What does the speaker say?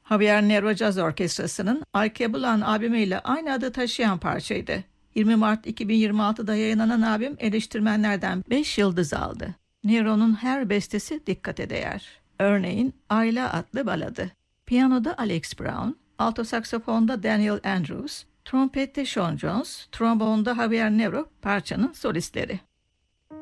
Javier Nervo Caz Orkestrası'nın Alkebulan albümüyle aynı adı taşıyan parçaydı. 20 Mart 2026'da yayınlanan albüm eleştirmenlerden 5 yıldız aldı. Nervo'nun her bestesi dikkate değer. Örneğin Ayla adlı baladı. Piyanoda Alex Brown, alto saksafonda Daniel Andrews, trompette Sean Jones, trombonda Javier Nervo parçanın solistleri.